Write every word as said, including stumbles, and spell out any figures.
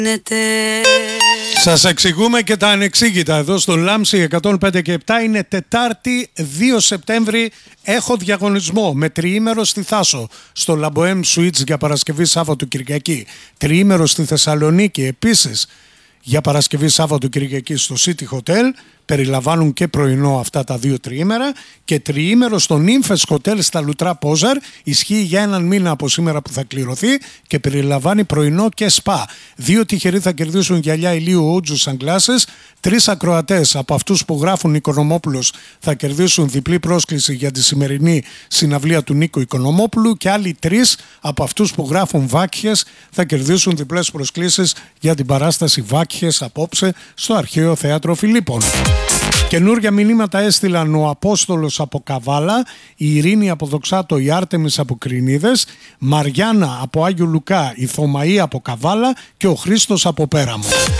Σας εξηγούμε και τα ανεξήγητα εδώ στο Λάμψη εκατόν πέντε και επτά. Είναι Τετάρτη δύο Σεπτέμβρη. Έχω διαγωνισμό με τριήμερο στη Θάσο, στο Λαμποέμ Suites για Παρασκευή Σάββατο Κυριακή. Τριήμερο στη Θεσσαλονίκη επίσης για Παρασκευή Σάββατο Κυριακή στο City Hotel. Περιλαμβάνουν και πρωινό αυτά τα δύο τριήμερα, και τριήμερο στο Νύμφες Hotel στα Λουτρά Πόζαρ. Ισχύει για έναν μήνα από σήμερα που θα κληρωθεί και περιλαμβάνει πρωινό και σπα. Δύο τυχεροί θα κερδίσουν γυαλιά ηλίου Ότζου Sunglasses. Τρεις ακροατές από αυτούς που γράφουν Οικονομόπουλος θα κερδίσουν διπλή πρόσκληση για τη σημερινή συναυλία του Νίκου Οικονομόπουλου, και άλλοι τρεις από αυτούς που γράφουν Βάκχες θα κερδίσουν διπλές προσκλήσεις για την παράσταση Βάκχες απόψε στο Αρχαίο Θέατρο Φιλίππων. Καινούρια μηνύματα έστειλαν ο Απόστολος από Καβάλα, η Ειρήνη από Δοξάτο, η Άρτεμις από Κρινίδες, Μαριάννα από Άγιο Λουκά, η Θωμαή από Καβάλα και ο Χρήστος από Πέραμο.